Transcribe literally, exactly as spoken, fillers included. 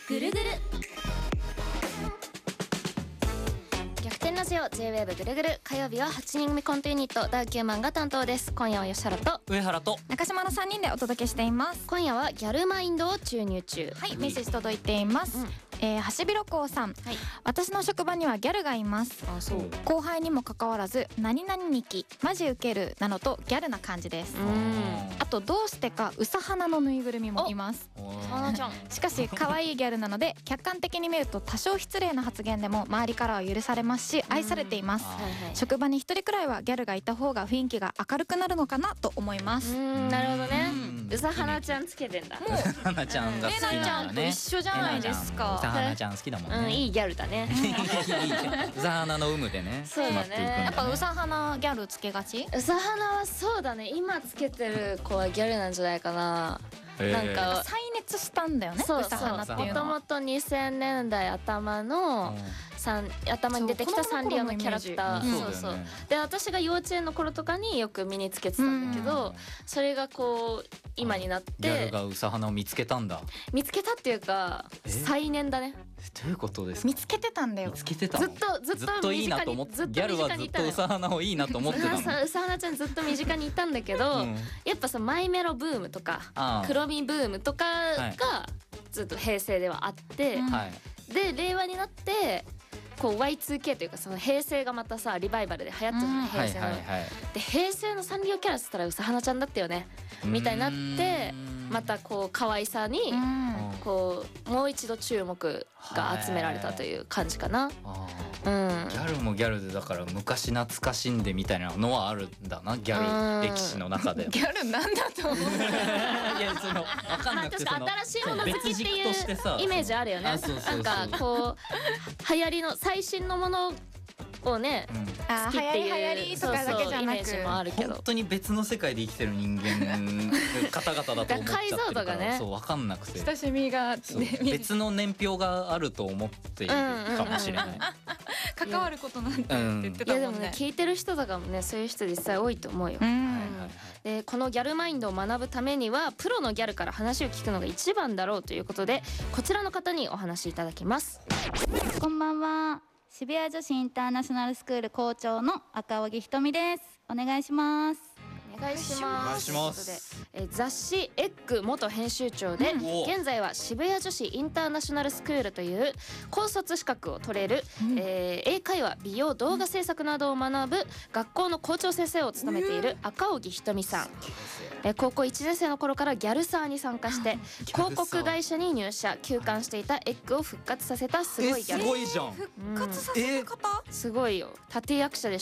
ぐるぐる逆転ラジオ J-ウェーブ ぐるぐる、火曜日ははちにん組コントユニットダーキューマンが担当です。今夜は吉原と上原と中島のさんにんでお届けしています。 今夜はギャルマインドを注入中。 はい、メッセージ届いています、うんえー、ハシビロコウさん、はい、私の職場にはギャルがいます。 あ、そう。 後輩にもかかわらず何々にきマジウケるなのとギャルな感じです。 うん、 あとどうしてかうさ花のぬいぐるみもいます。 花ちゃんしかし可愛いギャルなので客観的に見ると多少失礼な発言でも周りからは許されますし愛されています。職場に一人くらいはギャルがいた方が雰囲気が明るくなるのかなと思います。 うん、なるほどね。うさ花ちゃんつけてんだ。 うさ花ちゃんが好きなんだね。 えなちゃんと一緒じゃないですか。 うさ花ちゃん好きだもんね。 うん、いいギャルだね。 うさ花の有無でね。 そうだね。 やっぱうさ花ギャルつけがち？ うさ花はそうだね。今つけてる子はギャルなんじゃないかな。なんか再熱したんだよね。 そううさ花っていうのは。 もともとにせんねんだい頭のサン頭に出てきたサンリオのキャラクター。そうそう。で私が幼稚園の頃とかによく身につけてたんだけど、それがこう今になってギャルがうさ花を見つけたんだ。 見つけたっていうか再燃だね。 どういうことですか？ 見つけてたんだよ。 見つけてたずっとずっといいなと思って、ギャルはずっとうさ花をいいなと思ってたの。 うさ花ちゃんずっと身近にいたんだけど、やっぱさマイメロブームとか黒みブームとかがずっと平成ではあって、で令和になってこう ワイツーケー というかその平成がまたさリバイバルで流行ったじゃない、平成の。で平成のサンリオキャラっつったらうさ花ちゃんだったよねみたいになって、またこう可愛さにこうもう一度注目が集められたという感じかな。うん、 ギャルもギャルでだから昔懐かしんでみたいなのはあるんだな、ギャル歴史の中で。 ギャルなんだと思う。 いやその分かんなくて、その新しいもの好きっていうイメージあるよね。なんかこう流行りの最新のものをね、うん、好きっていう流行りとかだけじゃなく、 イメージもあるけど、 本当に別の世界で生きてる人間方々だと思っちゃってるから、 解像度がね、 そう分かんなくて、 親しみが、ね、 別の年表があると思っているかもしれない。 関わることなんて言ってたもんね。 いやでもね、聞いてる人とかもね、そういう人実際多いと思うよ。うん、でこのギャルマインドを学ぶためにはプロのギャルから話を聞くのが一番だろうということで、こちらの方にお話しいただきます。 こんばんは。渋谷女子インターナショナルスクール校長の赤荻ひとみです。お願いします。 お願いします。 お願いします。 え雑誌エッグ元編集長で、うん、現在は渋谷女子インターナショナルスクールという高卒資格を取れる、うん、えー、英会話、美容、動画制作などを学ぶ学校の校長先生を務めている赤荻ひとみさん。えー、高校いちねん生の頃からギャルサーに参加して広告会社に入社、休館していたエッグを復活させたすごいギャル。 すごいじゃん。 復活させた方、 すごいよ。立役者で